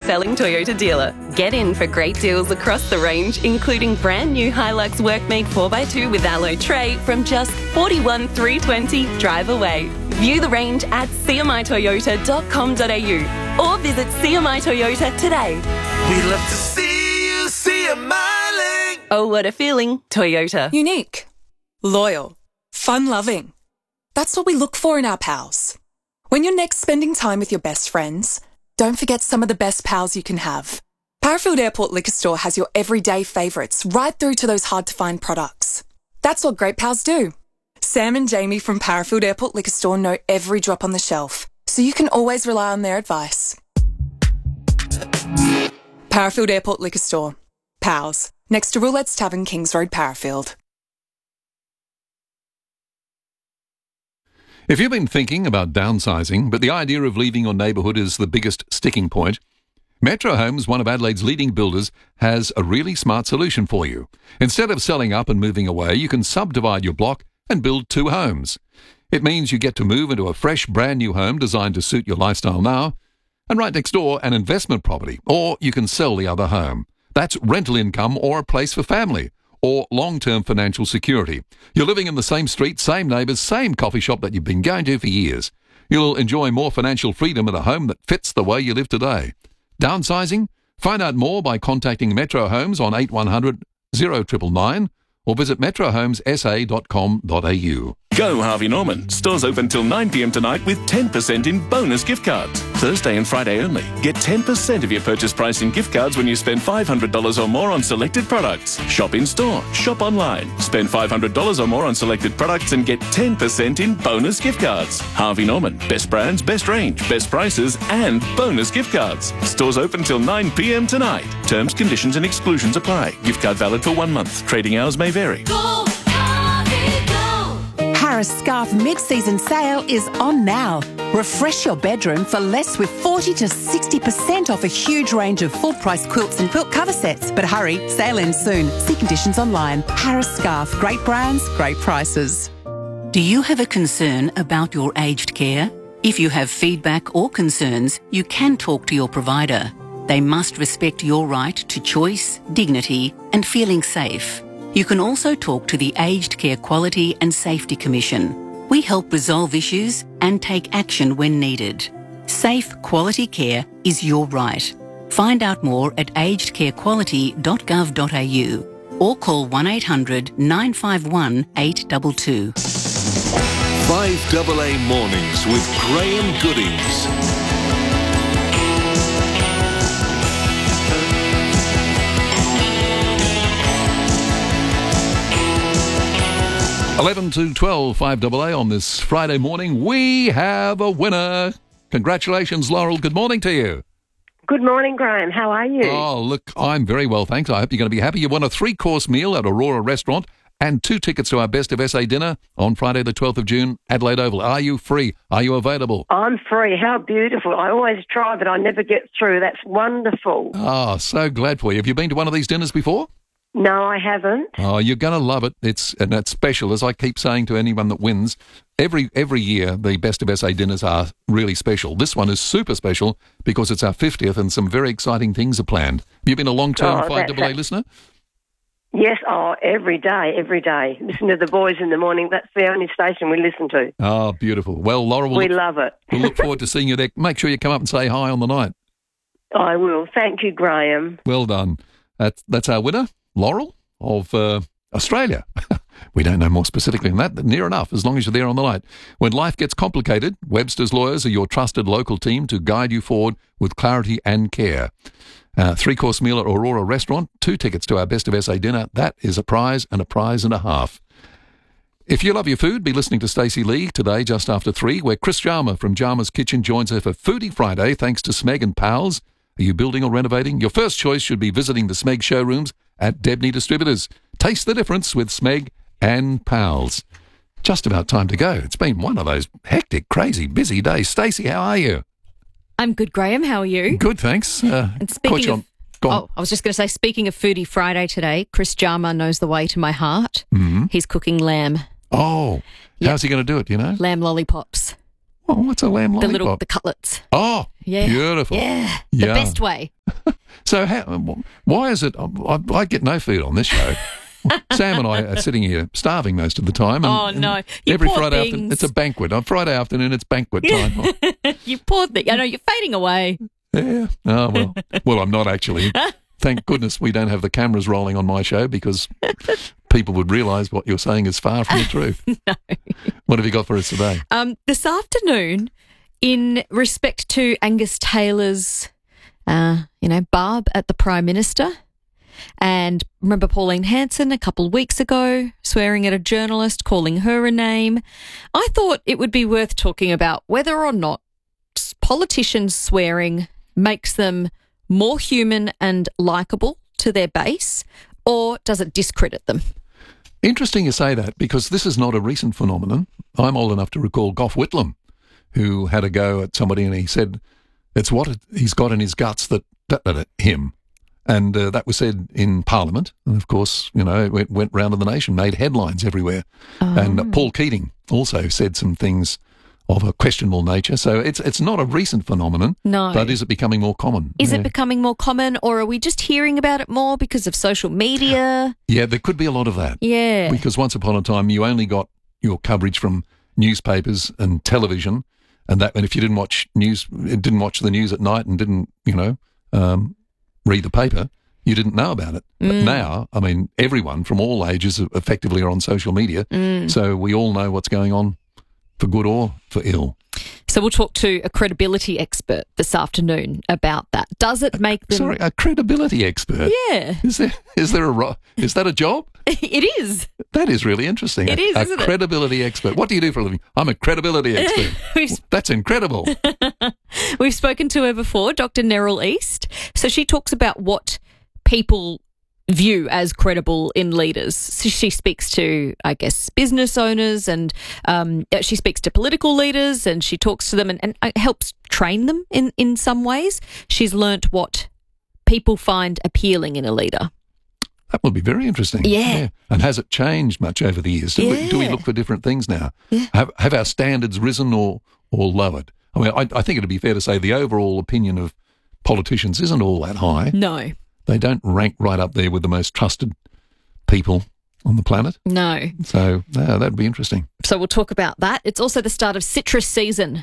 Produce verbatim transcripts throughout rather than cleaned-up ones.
best-selling Toyota dealer. Get in for great deals across the range, including brand new Hilux Workmate four by two with alloy tray from just forty-one thousand three hundred twenty dollars drive away. View the range at c m i toyota dot com dot a u or visit C M I Toyota today. We love to see you smiling. Oh, what a feeling. Toyota. Unique, loyal, fun-loving. That's what we look for in our pals. When you're next spending time with your best friends, don't forget some of the best pals you can have. Parafield Airport Liquor Store has your everyday favourites right through to those hard-to-find products. That's what great pals do. Sam and Jamie from Parafield Airport Liquor Store know every drop on the shelf, so you can always rely on their advice. Parafield Airport Liquor Store. Pals. Next to Roulette's Tavern, Kings Road, Parafield. If you've been thinking about downsizing, but the idea of leaving your neighbourhood is the biggest sticking point, Metro Homes, one of Adelaide's leading builders, has a really smart solution for you. Instead of selling up and moving away, you can subdivide your block and build two homes. It means you get to move into a fresh, brand new home designed to suit your lifestyle now, and right next door, an investment property, or you can sell the other home. That's rental income or a place for family, or long-term financial security. You're living in the same street, same neighbours, same coffee shop that you've been going to for years. You'll enjoy more financial freedom in a home that fits the way you live today. Downsizing? Find out more by contacting Metro Homes on eight one hundred, oh nine nine nine or visit metro homes s a dot com dot a u. Go Harvey Norman. Stores open till nine p m tonight with ten percent in bonus gift cards. Thursday and Friday only. Get ten percent of your purchase price in gift cards when you spend five hundred dollars or more on selected products. Shop in store. Shop online. Spend five hundred dollars or more on selected products and get ten percent in bonus gift cards. Harvey Norman. Best brands, best range, best prices and bonus gift cards. Stores open till nine p m tonight. Terms, conditions and exclusions apply. Gift card valid for one month. Trading hours may vary. Go, Harvey, go! Harris Scarf mid-season sale is on now. Refresh your bedroom for less with forty to sixty percent off a huge range of full-price quilts and quilt cover sets. But hurry, sale ends soon. See conditions online. Harris Scarf. Great brands, great prices. Do you have a concern about your aged care? If you have feedback or concerns, you can talk to your provider. They must respect your right to choice, dignity and feeling safe. You can also talk to the Aged Care Quality and Safety Commission. We help resolve issues and take action when needed. Safe, quality care is your right. Find out more at aged care quality dot gov dot a u or call one eight hundred, nine five one, eight two two. five A A Mornings with Graham Goodings. eleven to twelve, five A A on this Friday morning. We have a winner. Congratulations, Laurel. Good morning to you. Good morning, Graham. How are you? Oh, look, I'm very well, thanks. I hope you're going to be happy. You won a three-course meal at Aurora Restaurant and two tickets to our Best of S A dinner on Friday the twelfth of June, Adelaide Oval. Are you free? Are you available? I'm free. How beautiful. I always try, but I never get through. That's wonderful. Oh, so glad for you. Have you been to one of these dinners before? No, I haven't. Oh, you're going to love it. It's and it's special, as I keep saying to anyone that wins. Every every year, the Best of S A dinners are really special. This one is super special because it's our fiftieth and some very exciting things are planned. Have you been a long-term Oh, five that's A A a- listener? Yes, oh, every day, every day. Listen to the boys in the morning. That's the only station we listen to. Oh, beautiful. Well, Laura, we'll we look, love it. we'll look forward to seeing you there. Make sure you come up and say hi on the night. I will. Thank you, Graham. Well done. That's, that's our winner, Laurel, of uh, Australia. We don't know more specifically than that, but near enough, as long as you're there on the night. When life gets complicated, Webster's Lawyers are your trusted local team to guide you forward with clarity and care. Uh, three-course meal at Aurora Restaurant, two tickets to our Best of S A dinner. That is a prize and a prize and a half. If you love your food, be listening to Stacey Lee today just after three, where Chris Jarma from Jarma's Kitchen joins her for Foodie Friday, thanks to Smeg and Pals. Are you building or renovating? Your first choice should be visiting the Smeg showrooms at Debney Distributors. Taste the difference with Smeg and Pals. Just about time to go. It's been one of those hectic, crazy, busy days. Stacey, how are you? I'm good, Graham. How are you? Good, thanks. Uh, And speaking caught you of, on- go on. oh, I was just going to say, speaking of Foodie Friday today, Chris Jarma knows the way to my heart. Mhm. He's cooking lamb, Oh, Yep. how's he going to do it, you know? lamb lollipops. Oh, what's a lamb lollipop? The little the cutlets. Oh, Yeah. beautiful. Yeah. The Yeah. best way. So how, why is it, I, I get no food on this show. Sam and I are sitting here starving most of the time. And, Oh, no. and You every poor Friday things. afternoon, it's a banquet. On Friday afternoon, it's banquet time. You poor thing. I know you're fading away. Yeah. Oh, well. Well, I'm not actually. Thank goodness we don't have the cameras rolling on my show because people would realise what you're saying is far from the truth. No. What have you got for us today? Um, this afternoon, in respect to Angus Taylor's, uh, you know, barb at the Prime Minister, and remember Pauline Hanson a couple of weeks ago swearing at a journalist, calling her a name, I thought it would be worth talking about whether or not politicians swearing makes them more human and likeable to their base, or does it discredit them? Interesting you say that because this is not a recent phenomenon. I'm old enough to recall Gough Whitlam, who had a go at somebody and he said it's what it, he's got in his guts that, that, that him. And uh, that was said in Parliament. And, of course, you know, it went, went round to the nation, made headlines everywhere. Oh. And uh, Paul Keating also said some things of a questionable nature. So it's it's not a recent phenomenon. No. But is it becoming more common? Is yeah. it becoming more common, or are we just hearing about it more because of social media? Yeah, there could be a lot of that. Yeah. Because once upon a time, you only got your coverage from newspapers and television, and that. And if you didn't watch news, didn't watch the news at night, and didn't, you know, um, read the paper, you didn't know about it. But Mm. now, I mean, everyone from all ages effectively are on social media, Mm. so we all know what's going on, for good or for ill. So we'll talk to a credibility expert this afternoon about that. Does it make them... Sorry, a credibility expert. Yeah. Is there is there a ro- is that a job? It is. That is really interesting. It a, is, a isn't it? credibility expert. What do you do for a living? I'm a credibility expert. We've- That's incredible. We've spoken to her before, Doctor Neril East. So she talks about what people view as credible in leaders. So she speaks to, I guess, business owners, and um, she speaks to political leaders, and she talks to them and, and helps train them in, in some ways. She's learnt what people find appealing in a leader. That would be very interesting. Yeah. And has it changed much over the years? Do, we, do we Yeah. look for different things now? Yeah. Have, have our standards risen or, or lowered? I mean, I, I think it'd be fair to say the overall opinion of politicians isn't all that high. No. They don't rank right up there with the most trusted people on the planet. No. So uh, that'd be interesting. So we'll talk about that. It's also the start of citrus season.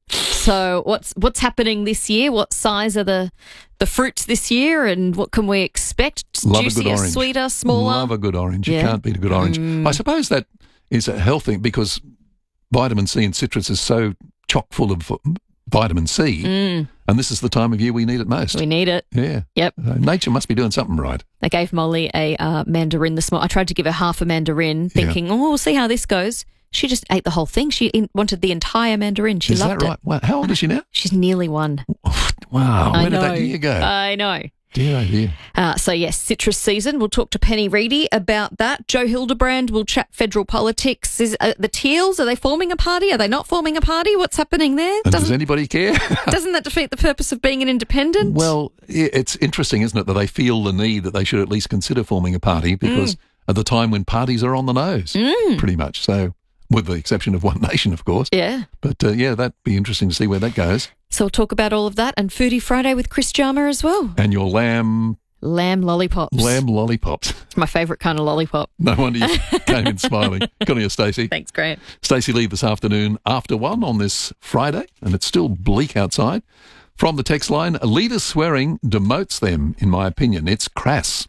So what's what's happening this year? What size are the the fruits this year, and what can we expect? Love a good Juicier, orange. sweeter, smaller? Love a good orange. You Yeah. can't beat a good orange. Mm. I suppose that is a healthy because vitamin C in citrus is so chock full of vitamin C, Mm. and this is the time of year we need it most. We need it. Yeah. Yep. Uh, nature must be doing something right. I gave Molly a uh, mandarin this morning. I tried to give her half a mandarin, thinking, oh, we'll see how this goes. She just ate the whole thing. She in- wanted the entire mandarin. She is loved that right? it. Wow. How old is she now? She's nearly one. Wow. I Where did know. that year go? I know. dear, oh dear. Uh, so, yes, citrus season. We'll talk to Penny Reedy about that. Joe Hildebrand will chat federal politics. Is uh, the Teals, are they forming a party? Are they not forming a party? What's happening there? And does Doesn't, anybody care? doesn't that defeat the purpose of being an independent? Well, i- it's interesting, isn't it, that they feel the need that they should at least consider forming a party because Mm. at the time when parties are on the nose, Mm. pretty much. So, with the exception of One Nation, of course. Yeah. But, uh, yeah, that'd be interesting to see where that goes. So we'll talk about all of that and Foodie Friday with Chris Jarmer as well. And your lamb... Lamb lollipops. Lamb lollipops. It's my favourite kind of lollipop. No wonder you came in smiling. Good on you, Stacey. Thanks, Grant. Stacey Lee this afternoon after one on this Friday, and it's still bleak outside. From the text line, leaders swearing demotes them, in my opinion. It's crass.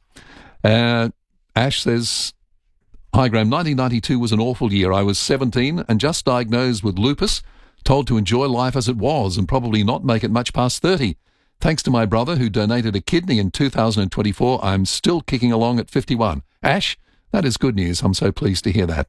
Uh, Ash says, hi, Graham. nineteen ninety-two was an awful year. I was seventeen and just diagnosed with lupus, told to enjoy life as it was and probably not make it much past thirty. Thanks to my brother who donated a kidney in two thousand twenty-four, I'm still kicking along at fifty-one. Ash, that is good news. I'm so pleased to hear that.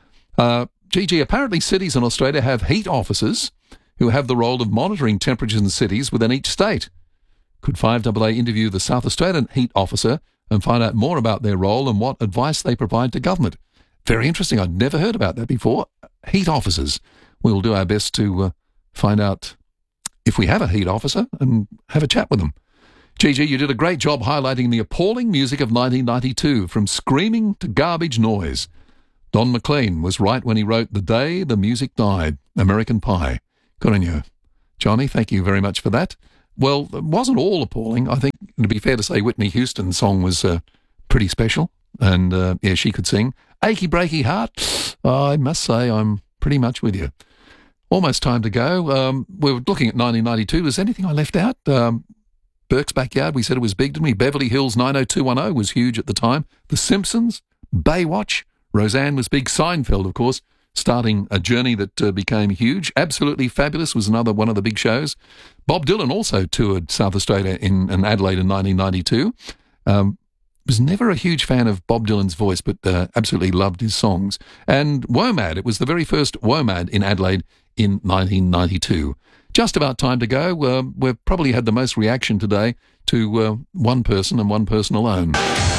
Uh, Gigi, apparently cities in Australia have heat officers who have the role of monitoring temperatures in cities within each state. Could five A A interview the South Australian heat officer and find out more about their role and what advice they provide to government? Very interesting. I'd never heard about that before. Heat officers. We'll do our best to uh, find out if we have a heat officer and have a chat with them. Gigi, you did a great job highlighting the appalling music of nineteen ninety-two, from screaming to garbage noise. Don McLean was right when he wrote The Day the Music Died, American Pie. Good on you. Johnny, thank you very much for that. Well, it wasn't all appalling. I think it'd be fair to say Whitney Houston's song was uh, pretty special. And, uh, yeah, she could sing. Achy Breaky Heart, I must say I'm pretty much with you. Almost time to go. Um, we were looking at nineteen ninety-two. Was there anything I left out? Um, Burke's Backyard, we said it was big, didn't we? Beverly Hills nine oh two one oh was huge at the time. The Simpsons, Baywatch, Roseanne was big. Seinfeld, of course, starting a journey that uh, became huge. Absolutely Fabulous was another one of the big shows. Bob Dylan also toured South Australia in, in Adelaide in nineteen ninety-two. Um, was never a huge fan of Bob Dylan's voice, but uh, absolutely loved his songs. And WOMAD, it was the very first WOMAD in Adelaide in nineteen ninety-two. Just about time to go. Uh, we've probably had the most reaction today to uh, one person and one person alone.